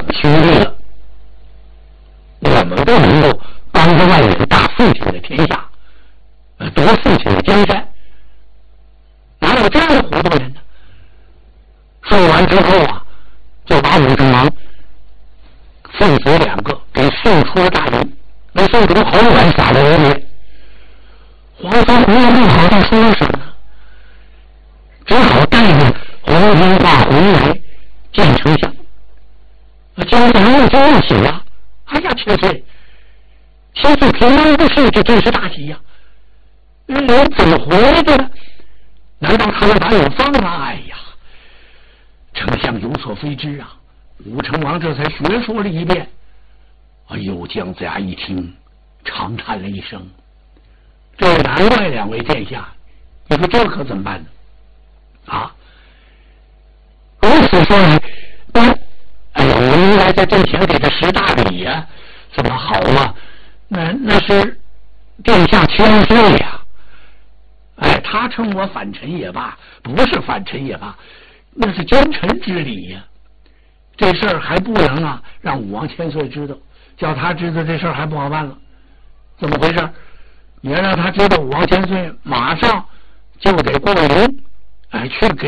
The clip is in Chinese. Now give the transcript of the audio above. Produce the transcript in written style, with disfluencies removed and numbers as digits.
兄弟了，我们不能够帮着外人打父亲的天下，夺父亲的江山，哪有这样的糊涂人呢？说完之后啊，就把武成王父子两个给送出了大营，那送出好远，撒了人面。黄三胡也不好再说什么，只好带着黄金发回来见丞相。姜子牙就要醒了，哎呀，千岁平安无事，这真是大吉呀！人怎么回来的呢？难道他们把我放了？哎呀，丞相有所非知啊！武成王这才学说了一遍。哎呦，姜子牙一听，长叹了一声。这难怪两位殿下，你说这可怎么办呢？啊，如此说来，哎呦，我应该在阵前给他10大礼呀，怎么好啊？那是殿下千岁呀！哎，他称我反臣也罢，不是反臣也罢，那是奸臣之礼呀。这事儿还不能啊让武王千岁知道，叫他知道这事儿还不好办了。怎么回事？你要让他知道，武王千岁马上就得过灵，去给